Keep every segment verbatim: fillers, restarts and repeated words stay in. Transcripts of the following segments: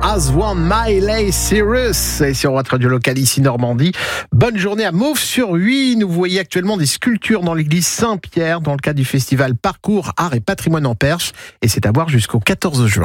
As One, Miley Cyrus. Et sur votre radio local ici Normandie. Bonne journée à Mauves-sur-Huy. Nous voyez actuellement des sculptures dans l'église Saint-Pierre dans le cadre du festival Parcours Art et Patrimoine en Perche. Et c'est à voir jusqu'au quatorze juin.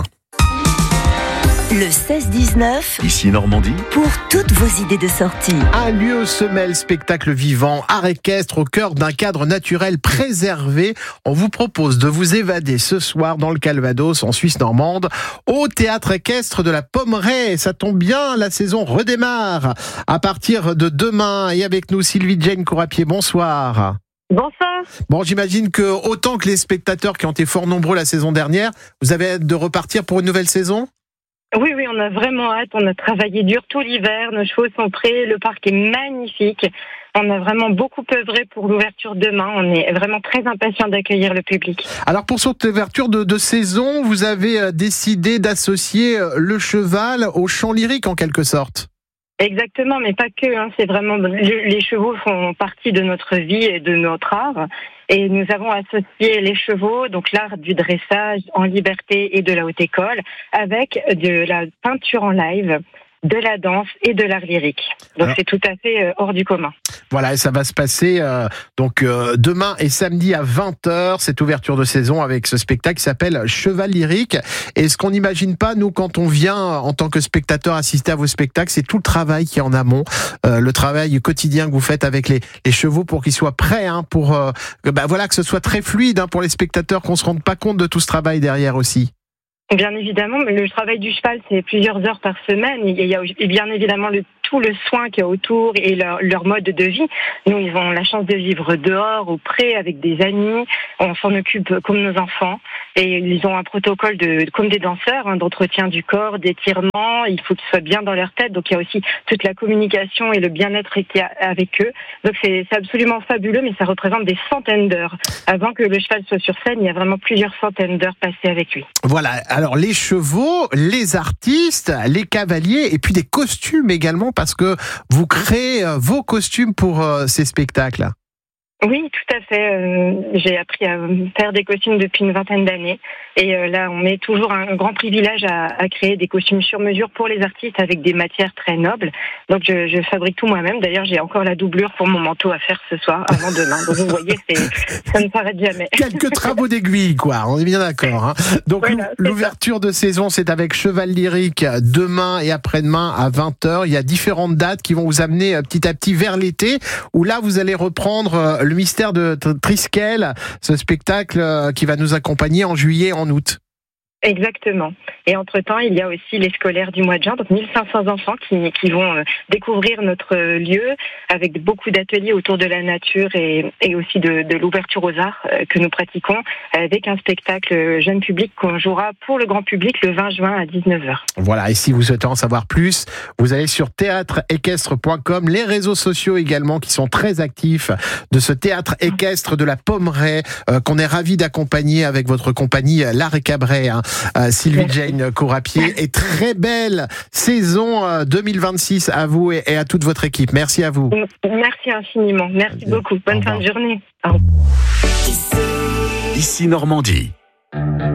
Le seize dix-neuf, ici Normandie, pour toutes vos idées de sortie. Un lieu se mêle spectacle vivant, art équestre au cœur d'un cadre naturel préservé. On vous propose de vous évader ce soir dans le Calvados, en Suisse normande, au théâtre équestre de la Pommeraye. Ça tombe bien, la saison redémarre à partir de demain. Et avec nous, Sylvie Jane Courapier, bonsoir. Bonsoir. Bon, j'imagine que autant que les spectateurs qui ont été fort nombreux la saison dernière, vous avez hâte de repartir pour une nouvelle saison ? Oui, oui, on a vraiment hâte. On a travaillé dur tout l'hiver. Nos chevaux sont prêts. Le parc est magnifique. On a vraiment beaucoup œuvré pour l'ouverture demain. On est vraiment très impatients d'accueillir le public. Alors, pour cette ouverture de, de saison, vous avez décidé d'associer le cheval au chant lyrique en quelque sorte. Exactement, mais pas que. Hein. C'est vraiment les chevaux font partie de notre vie et de notre art. Et nous avons associé les chevaux, donc l'art du dressage en liberté et de la haute école, avec de la peinture en live, de la danse et de l'art lyrique. Donc Alors, c'est tout à fait euh, hors du commun. Voilà, et ça va se passer euh, donc euh, demain et samedi à vingt heures, cette ouverture de saison avec ce spectacle qui s'appelle Cheval lyrique. Et ce qu'on n'imagine pas, nous, quand on vient en tant que spectateur assister à vos spectacles, c'est tout le travail qui est en amont, euh, le travail quotidien que vous faites avec les, les chevaux pour qu'ils soient prêts, hein, pour euh, bah, voilà, que ce soit très fluide hein, pour les spectateurs, qu'on se rende pas compte de tout ce travail derrière aussi. Bien évidemment, le travail du cheval, c'est plusieurs heures par semaine. Il y a bien évidemment le, tout le soin qu'il y a autour et leur, leur mode de vie. Nous, ils ont la chance de vivre dehors, au pré, avec des amis. On s'en occupe comme nos enfants. Et ils ont un protocole de, comme des danseurs, hein, d'entretien du corps, d'étirement. Il faut qu'ils soient bien dans leur tête. Donc, il y a aussi toute la communication et le bien-être qui est avec eux. Donc, c'est, c'est absolument fabuleux, mais ça représente des centaines d'heures. Avant que le cheval soit sur scène, il y a vraiment plusieurs centaines d'heures passées avec lui. Voilà. Alors, les chevaux, les artistes, les cavaliers, et puis des costumes également, parce que vous créez vos costumes pour euh, ces spectacles. Oui, tout à fait. Euh, j'ai appris à faire des costumes depuis une vingtaine d'années. Et euh, là, on met toujours un grand privilège à, à créer des costumes sur mesure pour les artistes avec des matières très nobles. Donc, je, je fabrique tout moi-même. D'ailleurs, j'ai encore la doublure pour mon manteau à faire ce soir, avant demain. Donc, vous voyez, c'est, ça ne s'arrête jamais. Quelques travaux d'aiguille, quoi. On est bien d'accord. Hein. Donc, voilà, l'ouverture de saison, c'est avec Cheval lyrique demain et après-demain à vingt heures. Il y a différentes dates qui vont vous amener petit à petit vers l'été, où là, vous allez reprendre le mystère de Triskel, ce spectacle qui va nous accompagner en juillet, en août. Exactement. Et entre-temps, il y a aussi les scolaires du mois de juin, donc mille cinq cents enfants qui, qui vont découvrir notre lieu avec beaucoup d'ateliers autour de la nature et, et aussi de, de l'ouverture aux arts que nous pratiquons avec un spectacle jeune public qu'on jouera pour le grand public le vingt juin à dix-neuf heures. Voilà, et si vous souhaitez en savoir plus, vous allez sur théâtre équestre point com, les réseaux sociaux également qui sont très actifs de ce théâtre équestre de la Pommeraye euh, qu'on est ravis d'accompagner avec votre compagnie L'Art et Cabaret. Hein. Euh, Sylvie Jane Courapier, et très belle saison euh, deux mille vingt-six à vous et, et à toute votre équipe. Merci à vous. Merci infiniment. Merci Bien. beaucoup. Bonne fin de journée. Ici Normandie.